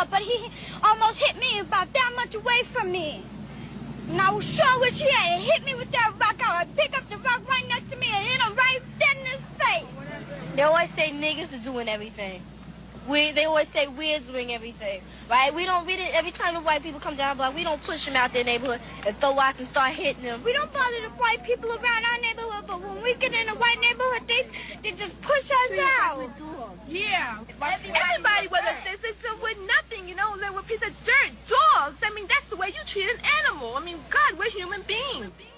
up, but he almost hit me about that much away from me. And I sure wish he had hit me with that rock. I would pick up the rock right next to me and hit him right dead in his face. They always say niggas are doing everything. They always say we're doing everything, right? Every time the white people come down the block, we don't push them out their neighborhood and throw rocks and start hitting them. We don't bother the white people around our neighborhood, but when we get in a white neighborhood, they just push us out. Yeah. Everybody was a citizen with nothing, you know, they were a piece of dirt, dogs. I mean, that's the way you treat an animal. I mean, God, we're human beings.